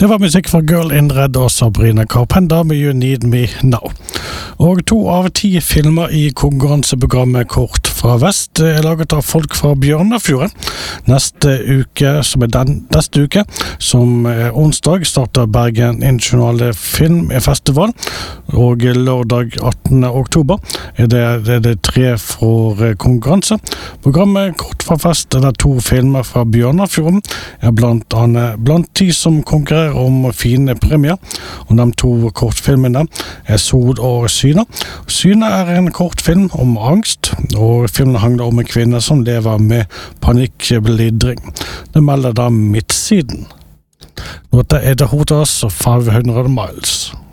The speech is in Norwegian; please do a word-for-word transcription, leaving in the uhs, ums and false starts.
Det var musikk fra Girl in Red og Sabrina Carpenter med You Need Me Now. Og to av ti filmer i konkurranseprogrammet Kort fra Vest er laget av folk fra Bjørnafjorden. Neste uke, som er den neste uke, som er onsdag, starter Bergen Internasjonale Filmfestival, og lørdag attende oktober er det, det, er det tre for konkurranse. Programmet Kort fra Vest er det to filmer fra Bjørnafjorden, er blant annet blant de som konkurrerer om fine premier, og de to kortfilmene er Sol og Syna. Syna er en kortfilm om angst, og filmen handler om en kvinne som lever med panikkblidring. Det melder da Midtsiden. Nå er det Hotas og five hundred miles.